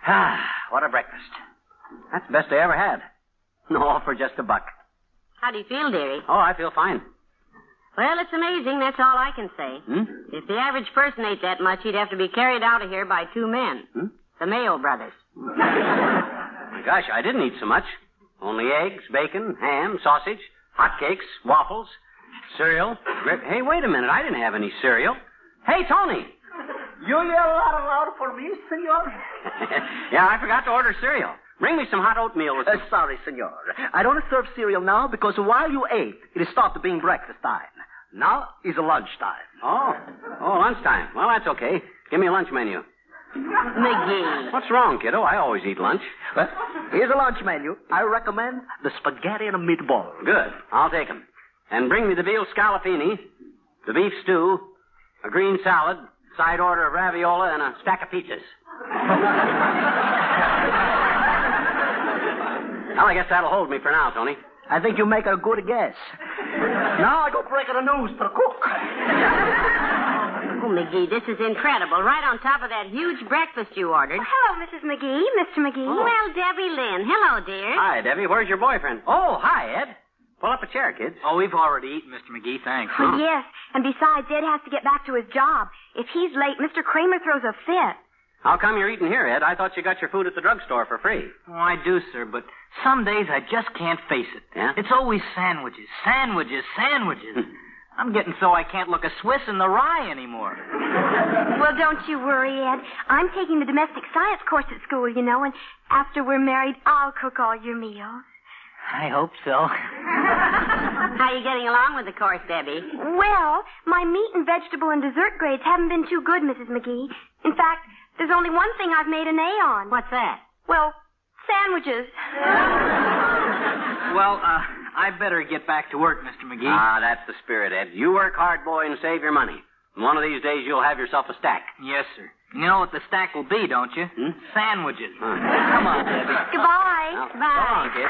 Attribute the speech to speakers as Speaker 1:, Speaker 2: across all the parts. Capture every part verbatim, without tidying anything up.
Speaker 1: Ah, what a breakfast. That's the best I ever had. No, for just a buck.
Speaker 2: How do you feel, dearie?
Speaker 1: Oh, I feel fine.
Speaker 2: Well, it's amazing. That's all I can say.
Speaker 1: Hmm?
Speaker 2: If the average person ate that much, he'd have to be carried out of here by two men.
Speaker 1: Hmm?
Speaker 2: The Mayo brothers.
Speaker 1: My gosh, I didn't eat so much. Only eggs, bacon, ham, sausage, hotcakes, waffles, cereal. Hey, wait a minute. I didn't have any cereal. Hey, Tony.
Speaker 3: You yell out loud for me, senor?
Speaker 1: Yeah, I forgot to order cereal. Bring me some hot oatmeal with
Speaker 3: Uh,
Speaker 1: some...
Speaker 3: sorry, senor. I don't serve cereal now because while you ate, it stopped being breakfast time. Now is lunch time.
Speaker 1: Oh, oh, lunchtime. Well, that's okay. Give me a lunch menu.
Speaker 2: McGee.
Speaker 1: What's wrong, kiddo? I always eat lunch.
Speaker 3: Well, here's a lunch menu. I recommend the spaghetti and a meatball.
Speaker 1: Good. I'll take 'em. And bring me the veal scallopini, the beef stew, a green salad, side order of raviola, and a stack of pizzas. Well, I guess that'll hold me for now, Tony.
Speaker 3: I think you make a good guess. Now I go break the news to the cook.
Speaker 2: Oh, McGee, this is incredible. Right on top of that huge breakfast you ordered.
Speaker 4: Oh, hello, Missus McGee. Mister McGee.
Speaker 2: Oh. Well, Debbie Lynn. Hello, dear.
Speaker 1: Hi, Debbie. Where's your boyfriend? Oh, hi, Ed. Pull up a chair, kids.
Speaker 5: Oh, we've already eaten, Mister McGee, thanks.
Speaker 4: Oh, yes, and besides, Ed has to get back to his job. If he's late, Mister Kramer throws a fit.
Speaker 1: How come you're eating here, Ed? I thought you got your food at the drugstore for free.
Speaker 5: Oh, I do, sir, but some days I just can't face it.
Speaker 1: Yeah?
Speaker 5: It's always sandwiches, sandwiches, sandwiches. I'm getting so I can't look a Swiss in the rye anymore.
Speaker 4: Well, don't you worry, Ed. I'm taking the domestic science course at school, you know, and after we're married, I'll cook all your meals.
Speaker 5: I hope so.
Speaker 2: How are you getting along with the course, Debbie?
Speaker 4: Well, my meat and vegetable and dessert grades haven't been too good, Missus McGee. In fact, there's only one thing I've made an A on.
Speaker 2: What's that?
Speaker 4: Well, sandwiches.
Speaker 5: Well, uh, I better get back to work, Mister McGee.
Speaker 1: Ah, that's the spirit, Ed. You work hard, boy, and save your money. And one of these days you'll have yourself a stack.
Speaker 5: Yes, sir. You know what the stack will be, don't you?
Speaker 1: Hmm?
Speaker 5: Sandwiches.
Speaker 1: Huh.
Speaker 5: Come on, Debbie.
Speaker 4: Goodbye.
Speaker 1: Well,
Speaker 2: Bye.
Speaker 1: So long, kid.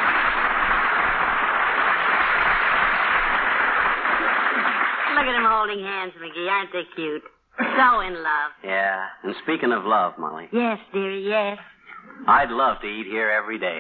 Speaker 2: Look at them holding hands, McGee. Aren't they cute? So in love.
Speaker 1: Yeah, and speaking of love, Molly,
Speaker 2: Yes, dearie, yes.
Speaker 1: I'd love to eat here every day.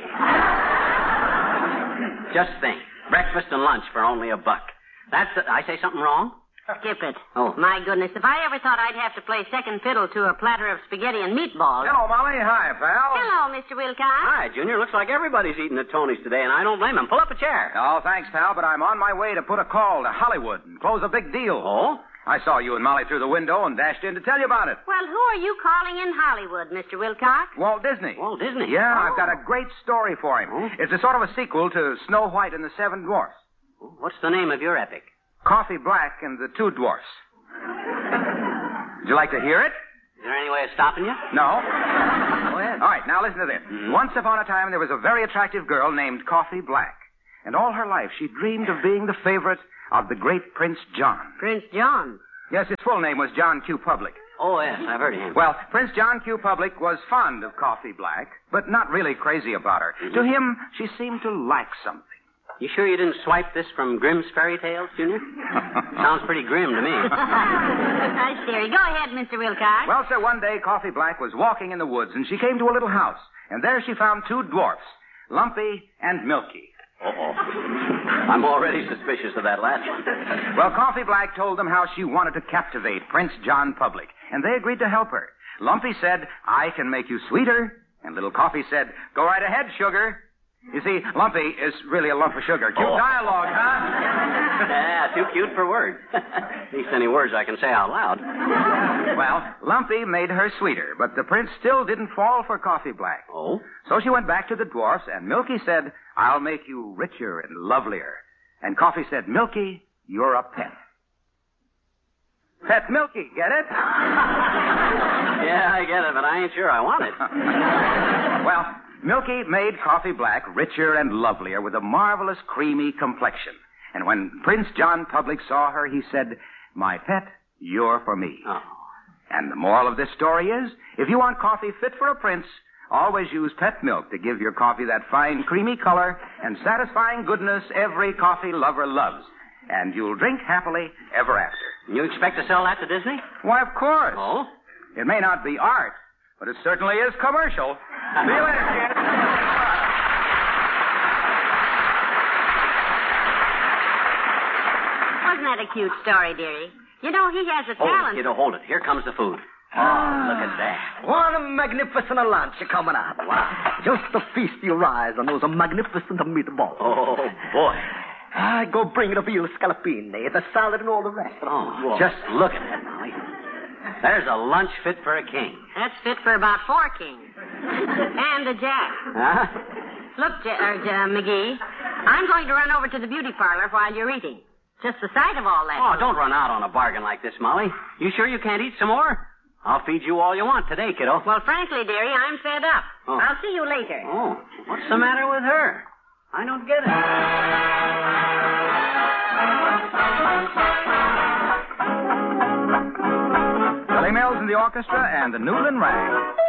Speaker 1: Just think, breakfast and lunch for only a buck. That's the, I say something wrong?
Speaker 2: Skip it.
Speaker 1: Oh.
Speaker 2: My goodness, if I ever thought I'd have to play second fiddle to a platter of spaghetti and meatballs.
Speaker 6: Hello, Molly. Hi, pal.
Speaker 2: Hello, Mister Wilcox.
Speaker 1: Hi, Junior. Looks like everybody's eating at Tony's today, and I don't blame him. Pull up a chair.
Speaker 6: Oh, thanks, pal, but I'm on my way to put a call to Hollywood and close a big deal.
Speaker 1: Oh?
Speaker 6: I saw you and Molly through the window and dashed in to tell you about it.
Speaker 2: Well, who are you calling in Hollywood, Mister Wilcox?
Speaker 6: Walt Disney.
Speaker 1: Walt Disney?
Speaker 6: Yeah,
Speaker 1: Oh.
Speaker 6: I've got a great story for him.
Speaker 1: Oh.
Speaker 6: It's a sort of a sequel to Snow White and the Seven Dwarfs.
Speaker 1: What's the name of your epic?
Speaker 6: Coffee Black and the Two Dwarfs. Would you like to hear it?
Speaker 1: Is there any way of stopping you?
Speaker 6: No.
Speaker 1: Go ahead.
Speaker 6: All right, now listen to this.
Speaker 1: Mhm.
Speaker 6: Once upon a time, there was a very attractive girl named Coffee Black. And all her life, she dreamed of being the favorite of the great Prince John.
Speaker 2: Prince John.
Speaker 6: Yes, his full name was John Q. Public.
Speaker 1: Oh, yes, I've heard of him.
Speaker 6: Well, Prince John Q. Public was fond of Coffee Black, but not really crazy about her.
Speaker 1: Mhm.
Speaker 6: To him, she seemed to lack something.
Speaker 1: You sure you didn't swipe this from Grimm's Fairy Tales, Junior? Sounds pretty grim to me.
Speaker 2: Nice, dearie. Go ahead, Mister Wilcox.
Speaker 6: Well, sir, one day Coffee Black was walking in the woods, and she came to a little house. And there she found two dwarfs, Lumpy and Milky.
Speaker 1: Uh-oh. I'm already suspicious of that last one.
Speaker 6: Well, Coffee Black told them how she wanted to captivate Prince John Public, and they agreed to help her. Lumpy said, I can make you sweeter, and little Coffee said, go right ahead, sugar. You see, Lumpy is really a lump of sugar. Cute
Speaker 1: Oh.
Speaker 6: dialogue, huh?
Speaker 1: Yeah, too cute for words. At least any words I can say out loud.
Speaker 6: Well, Lumpy made her sweeter, but the prince still didn't fall for Coffee Black.
Speaker 1: Oh?
Speaker 6: So she went back to the dwarfs, and Milky said, I'll make you richer and lovelier. And Coffee said, Milky, you're a pet. Pet Milky, get it?
Speaker 1: Yeah, I get it, but I ain't sure I want it.
Speaker 6: Well, Milky made Coffee Black richer and lovelier with a marvelous creamy complexion. And when Prince John Public saw her, he said, my pet, you're for me.
Speaker 1: Oh.
Speaker 6: And the moral of this story is, if you want coffee fit for a prince, always use pet milk to give your coffee that fine, creamy color and satisfying goodness every coffee lover loves. And you'll drink happily ever after.
Speaker 1: You expect to sell that to Disney?
Speaker 6: Why, of course.
Speaker 1: Oh?
Speaker 6: It may not be art, but it certainly is commercial. See you later, kids.
Speaker 2: Wasn't that a cute story, dearie? You know, he has a
Speaker 1: Hold it,
Speaker 2: talent.
Speaker 1: kiddo, hold it. Here comes the food. Oh, look at that.
Speaker 3: What a magnificent lunch coming up. Wow. Just to feast your eyes on those magnificent meatballs.
Speaker 1: Oh, boy.
Speaker 3: I go bring the veal scallopini, the salad, and all the rest.
Speaker 1: Oh, just look at that, Molly. There's a lunch fit for a king.
Speaker 2: That's fit for about four kings. And a jack.
Speaker 1: Huh?
Speaker 2: Look, J- uh, J- McGee, I'm going to run over to the beauty parlor while you're eating. Just the sight of all that.
Speaker 1: Oh,
Speaker 2: food.
Speaker 1: don't run out on a bargain like this, Molly. You sure you can't eat some more? I'll feed you all you want today, kiddo.
Speaker 2: Well, frankly, dearie, I'm fed up.
Speaker 1: Oh.
Speaker 2: I'll see you later.
Speaker 1: Oh, what's the matter with her? I don't get it.
Speaker 6: Billy Mills and the orchestra and the Newlyn Rag.